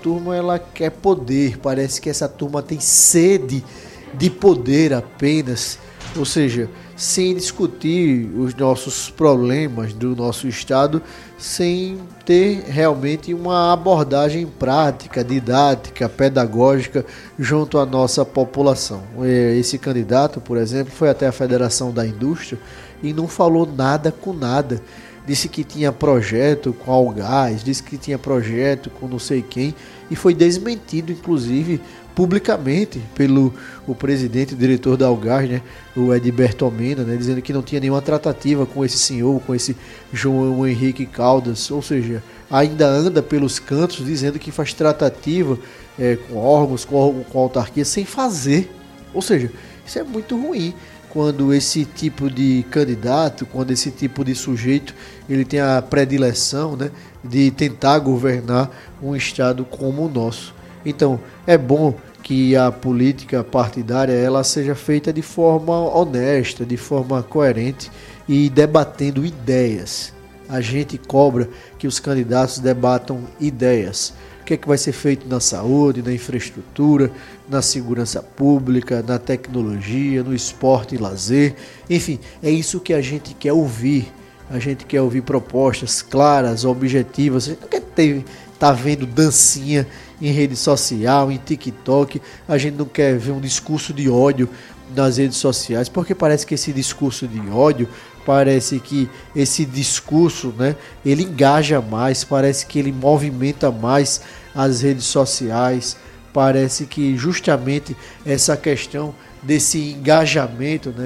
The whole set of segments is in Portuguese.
turma ela quer poder, parece que essa turma tem sede de poder apenas, ou seja, sem discutir os nossos problemas do nosso estado, sem ter realmente uma abordagem prática, didática, pedagógica junto à nossa população. Esse candidato, por exemplo, foi até a Federação da Indústria e não falou nada com nada. Disse que tinha projeto com Algás, disse que tinha projeto com não sei quem, e foi desmentido, inclusive, publicamente pelo o presidente e diretor da Algás, né, o Edberto Almeida, né, dizendo que não tinha nenhuma tratativa com esse senhor, com esse João Henrique Caldas, ou seja, ainda anda pelos cantos dizendo que faz tratativa com órgãos, com autarquia, sem fazer. Ou seja, isso é muito ruim quando esse tipo de candidato, quando esse tipo de sujeito, ele tem a predileção, né, de tentar governar um estado como o nosso. Então, é bom que a política partidária ela seja feita de forma honesta, de forma coerente e debatendo ideias. A gente cobra que os candidatos debatam ideias. O que é que vai ser feito na saúde, na infraestrutura, na segurança pública, na tecnologia, no esporte e lazer. Enfim, é isso que a gente quer ouvir. A gente quer ouvir propostas claras, objetivas. A gente não quer tá vendo dancinha em rede social, em TikTok. A gente não quer ver um discurso de ódio nas redes sociais, porque parece que esse discurso de ódio, parece que esse discurso, né, ele engaja mais, parece que ele movimenta mais as redes sociais, parece que justamente essa questão desse engajamento, né,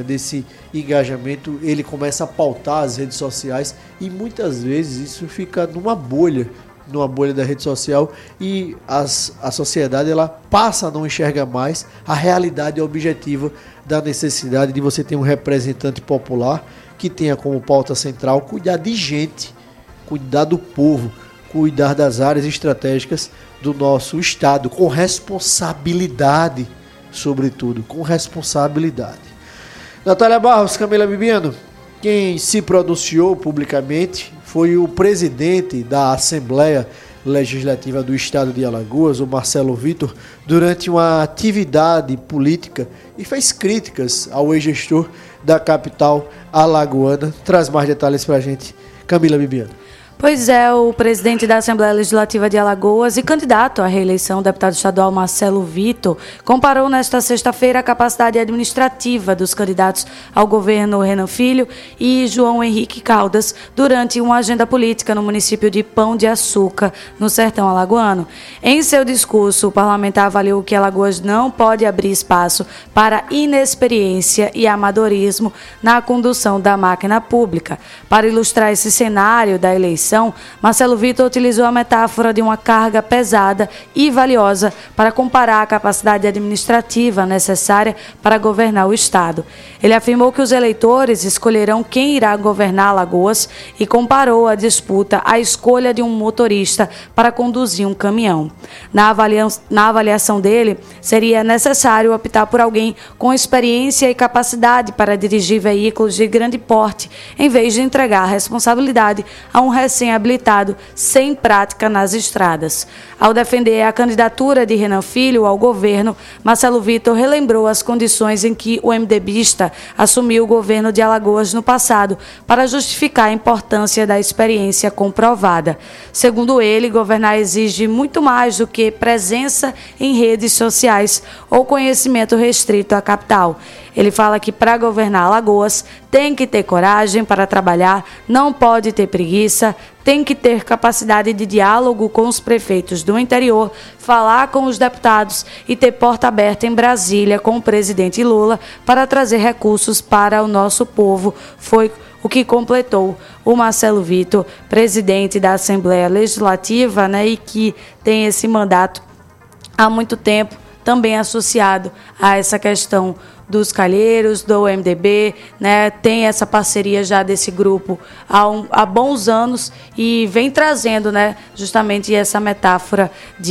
ele começa a pautar as redes sociais e muitas vezes isso fica numa bolha da rede social e a sociedade ela passa a não enxergar mais a realidade objetiva da necessidade de você ter um representante popular que tenha como pauta central cuidar de gente, cuidar do povo, cuidar das áreas estratégicas do nosso estado, com responsabilidade, sobretudo, com responsabilidade. Natália Barros, Camila Bibiano, quem se pronunciou publicamente foi o presidente da Assembleia Legislativa do Estado de Alagoas, o Marcelo Vitor, durante uma atividade política e fez críticas ao ex-gestor da capital alagoana. Traz mais detalhes para a gente, Camila Bibiano. Pois é, o presidente da Assembleia Legislativa de Alagoas e candidato à reeleição, o deputado estadual Marcelo Vitor, comparou nesta sexta-feira a capacidade administrativa dos candidatos ao governo Renan Filho e João Henrique Caldas durante uma agenda política no município de Pão de Açúcar, no sertão alagoano. Em seu discurso, o parlamentar avaliou que Alagoas não pode abrir espaço para inexperiência e amadorismo na condução da máquina pública. Para ilustrar esse cenário da eleição, Marcelo Vitor utilizou a metáfora de uma carga pesada e valiosa para comparar a capacidade administrativa necessária para governar o Estado. Ele afirmou que os eleitores escolherão quem irá governar Alagoas e comparou a disputa à escolha de um motorista para conduzir um caminhão. Na avaliação dele, seria necessário optar por alguém com experiência e capacidade para dirigir veículos de grande porte, em vez de entregar a responsabilidade a um recém-habilitado sem prática nas estradas. Ao defender a candidatura de Renan Filho ao governo, Marcelo Vitor relembrou as condições em que o MDBista assumiu o governo de Alagoas no passado para justificar a importância da experiência comprovada. Segundo ele, governar exige muito mais do que presença em redes sociais ou conhecimento restrito à capital. Ele fala que para governar Alagoas tem que ter coragem para trabalhar, não pode ter preguiça, tem que ter capacidade de diálogo com os prefeitos do interior, falar com os deputados e ter porta aberta em Brasília com o presidente Lula para trazer recursos para o nosso povo. Foi o que completou o Marcelo Vitor, presidente da Assembleia Legislativa, né, e que tem esse mandato há muito tempo, também associado a essa questão dos calheiros, do MDB, né? Tem essa parceria já desse grupo há bons anos e vem trazendo, né, justamente essa metáfora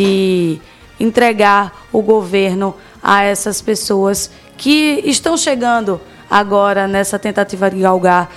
de entregar o governo a essas pessoas que estão chegando agora nessa tentativa de galgar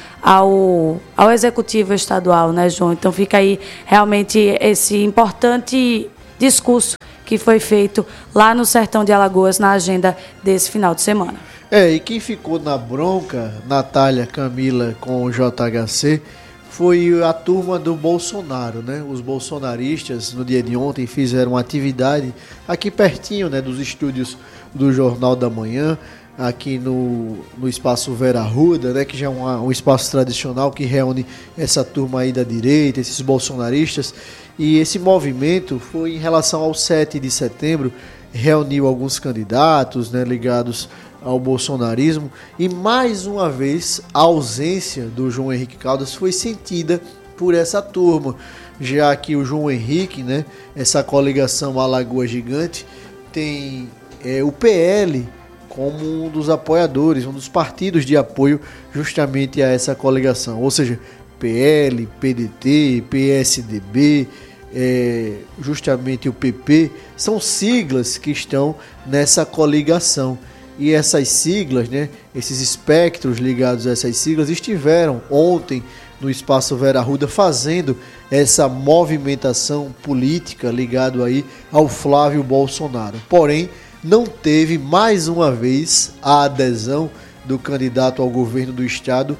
ao executivo estadual, né, João? Então fica aí realmente esse importante discurso que foi feito lá no Sertão de Alagoas na agenda desse final de semana. E quem ficou na bronca, Natália Camila com o JHC, foi a turma do Bolsonaro, né? Os bolsonaristas, no dia de ontem, fizeram uma atividade aqui pertinho, né, dos estúdios do Jornal da Manhã, aqui no espaço Vera Arruda, né, que já é um espaço tradicional que reúne essa turma aí da direita, esses bolsonaristas. E esse movimento foi em relação ao 7 de setembro, reuniu alguns candidatos, né, ligados ao bolsonarismo, e mais uma vez a ausência do João Henrique Caldas foi sentida por essa turma, já que o João Henrique, né, essa coligação Alagoas Gigante, tem o PL como um dos apoiadores, um dos partidos de apoio justamente a essa coligação, ou seja, PL, PDT, PSDB, justamente o PP, são siglas que estão nessa coligação. E essas siglas, né, esses espectros ligados a essas siglas, estiveram ontem no Espaço Vera Arruda fazendo essa movimentação política ligado aí ao Flávio Bolsonaro. Porém, não teve mais uma vez a adesão do candidato ao governo do estado,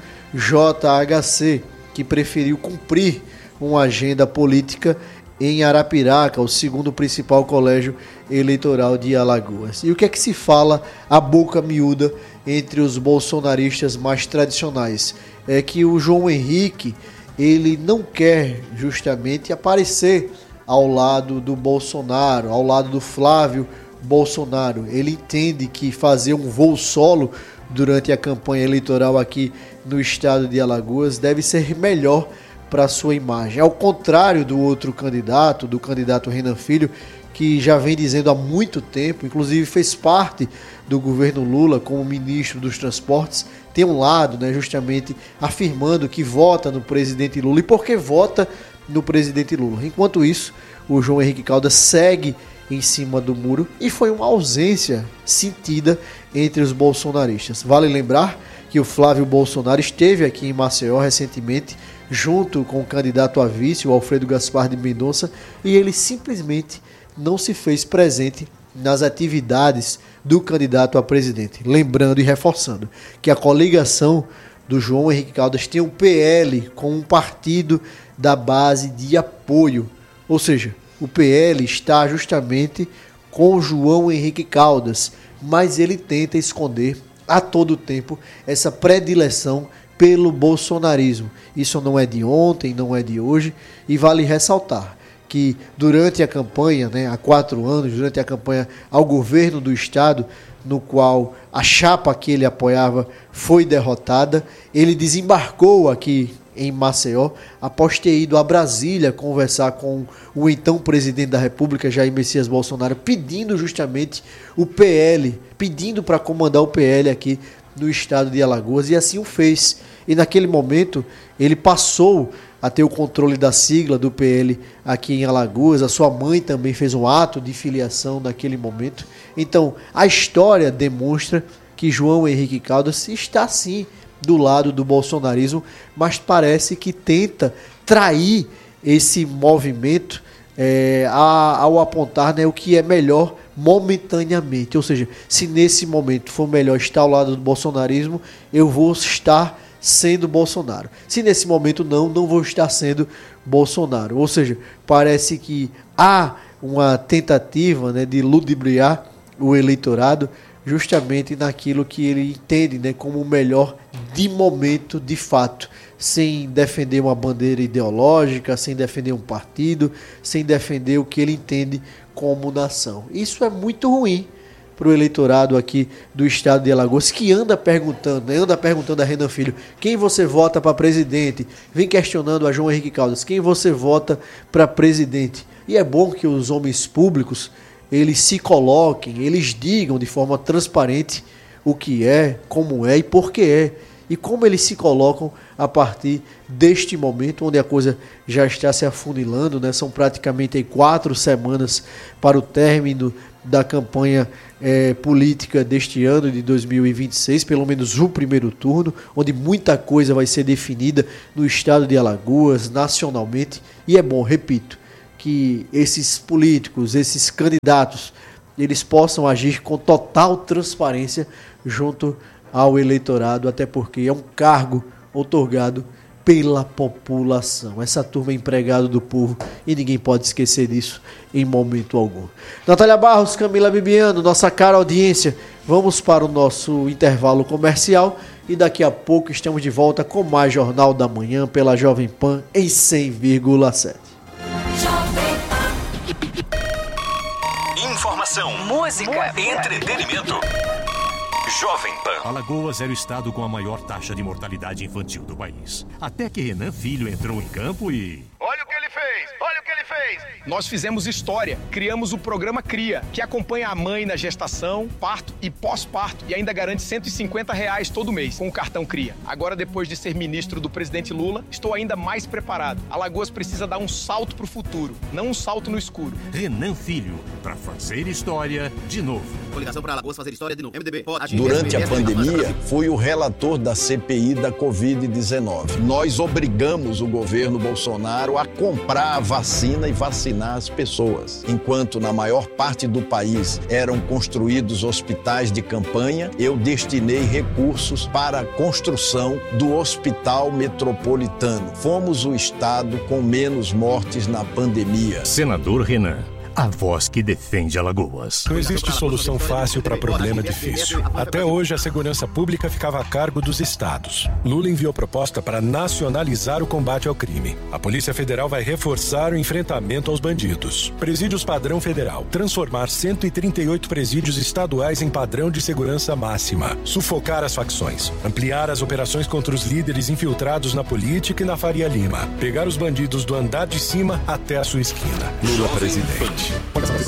JHC, que preferiu cumprir uma agenda política em Arapiraca, o segundo principal colégio eleitoral de Alagoas. E o que é que se fala a boca miúda entre os bolsonaristas mais tradicionais? É que o João Henrique, ele não quer justamente aparecer ao lado do Bolsonaro, ao lado do Flávio Bolsonaro. Ele entende que fazer um voo solo durante a campanha eleitoral aqui no estado de Alagoas deve ser melhor para sua imagem. Ao contrário do outro candidato, do candidato Renan Filho, que já vem dizendo há muito tempo, inclusive fez parte do governo Lula como ministro dos transportes, tem um lado, né, justamente afirmando que vota no presidente Lula. E por que vota no presidente Lula? Enquanto isso, o João Henrique Caldas segue em cima do muro e foi uma ausência sentida entre os bolsonaristas. Vale lembrar que o Flávio Bolsonaro esteve aqui em Maceió recentemente, junto com o candidato a vice, o Alfredo Gaspar de Mendonça, e ele simplesmente não se fez presente nas atividades do candidato a presidente. Lembrando e reforçando que a coligação do João Henrique Caldas tem o PL como um partido da base de apoio, ou seja, o PL está justamente com o João Henrique Caldas, mas ele tenta esconder a todo tempo essa predileção pelo bolsonarismo. Isso não é de ontem, não é de hoje, e vale ressaltar que durante a campanha, né, há 4 anos, durante a campanha ao governo do estado, no qual a chapa que ele apoiava foi derrotada, ele desembarcou aqui em Maceió, após ter ido a Brasília conversar com o então presidente da República, Jair Messias Bolsonaro, pedindo justamente o PL, pedindo para comandar o PL aqui no estado de Alagoas, e assim o fez. E naquele momento ele passou a ter o controle da sigla do PL aqui em Alagoas. A sua mãe também fez um ato de filiação naquele momento. Então a história demonstra que João Henrique Caldas está sim do lado do bolsonarismo, mas parece que tenta trair esse movimento ao apontar, né, o que é melhor momentaneamente. Ou seja, se nesse momento for melhor estar ao lado do bolsonarismo, eu vou estar sendo Bolsonaro. Se nesse momento não vou estar sendo Bolsonaro. Ou seja, parece que há uma tentativa, né, de ludibriar o eleitorado justamente naquilo que ele entende, né, como o melhor de momento, de fato, sem defender uma bandeira ideológica, sem defender um partido, sem defender o que ele entende como nação. Isso é muito ruim para o eleitorado aqui do estado de Alagoas, que anda perguntando a Renan Filho, quem você vota para presidente? Vem questionando a João Henrique Caldas, quem você vota para presidente? E é bom que os homens públicos, eles se coloquem, eles digam de forma transparente o que é, como é e por que é. E como eles se colocam a partir deste momento, onde a coisa já está se afunilando, né? São praticamente 4 semanas para o término da campanha política deste ano de 2026, pelo menos o primeiro turno, onde muita coisa vai ser definida no estado de Alagoas, nacionalmente. E é bom, repito, que esses políticos, esses candidatos, eles possam agir com total transparência junto ao eleitorado, até porque é um cargo outorgado pela população. Essa turma é empregada do povo e ninguém pode esquecer disso em momento algum. Natália Barros, Camila Bibiano, nossa cara audiência, vamos para o nosso intervalo comercial e daqui a pouco estamos de volta com mais Jornal da Manhã pela Jovem Pan em 100,7. Informação, música, entretenimento. Jovem Pan. Alagoas era o estado com a maior taxa de mortalidade infantil do país. Até que Renan Filho entrou em campo e... Olha o que ele fez! Olha o que ele fez! Nós fizemos história, criamos o programa CRIA, que acompanha a mãe na gestação, parto e pós-parto e ainda garante R$150 todo mês com o cartão CRIA. Agora, depois de ser ministro do presidente Lula, estou ainda mais preparado. Alagoas precisa dar um salto pro futuro, não um salto no escuro. Renan Filho, para fazer história de novo. Coligação para Alagoas fazer história de novo. MDB. Durante a pandemia, fui o relator da CPI da Covid-19. Nós obrigamos o governo Bolsonaro a comprar a vacina e vacinar as pessoas. Enquanto na maior parte do país eram construídos hospitais de campanha, eu destinei recursos para a construção do Hospital Metropolitano. Fomos o estado com menos mortes na pandemia. Senador Renan, a voz que defende Alagoas. Não existe solução fácil para problema difícil. Até hoje, a segurança pública ficava a cargo dos estados. Lula enviou proposta para nacionalizar o combate ao crime. A Polícia Federal vai reforçar o enfrentamento aos bandidos. Presídios padrão federal. Transformar 138 presídios estaduais em padrão de segurança máxima. Sufocar as facções. Ampliar as operações contra os líderes infiltrados na política e na Faria Lima. Pegar os bandidos do andar de cima até a sua esquina. Lula presidente.